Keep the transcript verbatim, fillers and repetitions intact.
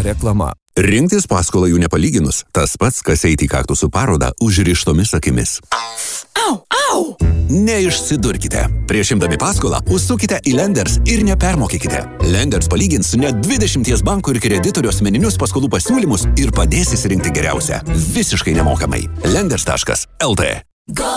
reklama. Rinktis paskolą jų nepalyginus, tas pats, kas eiti į kaktusų parodą užrištomis akimis. Au, au! Neišsidurkite. Prieš imdami paskolą, užsukite į Lenders ir nepermokykite. Lenders palygins net dvidešimties bankų ir kreditorių asmeninius paskolų pasiūlymus ir padės įsirinkti geriausią. Visiškai nemokamai. Lenders taškas el tė